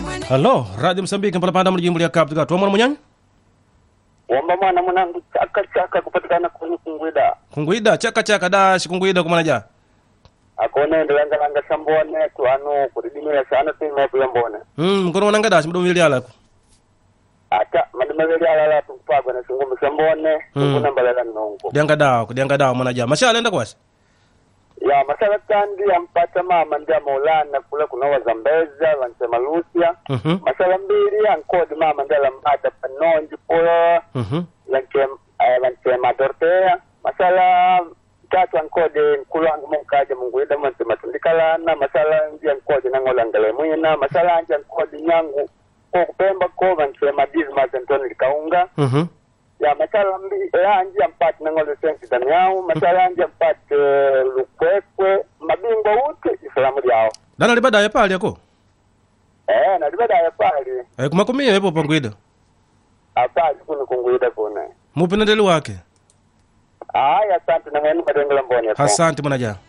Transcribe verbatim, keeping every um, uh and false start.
Halo, Radio Msambiki mpala panda mjimbo ya Cabo Delgado. Mwana munyanya? Wamba mwana mwanangu chaka chaka kupatikana kwenye Kungwida. Kungwida chaka chaka dashi Kungwida kumanaja. Akone ndanga langa sambone tuano kudimira sana timo byambone. Mm, mkono wananga dashi mdomili ala ku. Ata madimali ala la tumpagwa na singombe sambone kuna mbalala nongo. Dianga dawo, dianga dawo manaja. Mashala enda kwasi. Ya masala kandi ampata mama ndia Maulana kula kuna wazambeza wansema Lucia. Mhm. Masala mbili ankodi mama ndia lambata panonji pola. Mhm. Lanche wansema Dortea. Masala tatu ankode nkulangu munkaje Mungwida mwanse matundikalana. Masala ndia ankode nangola ngale mwina. Masala ndia ankode nyangu kwa kupemba kwa wansema Dismas Antoni Likaunga. Mhm. Ya masala mbi ya nji ampati nangole sensi damiao. Masala nji ampati uh, lukwekwe mabingwa ute islamu yao. Dana libada ya pali yako? Eh, na libada ya pali. Eh, kumakumia hepo Kungwida. Apali kuni Kungwida kune. Mupi na deli wake? Aya, asante na mwenu madengula mboni. Asante manaja.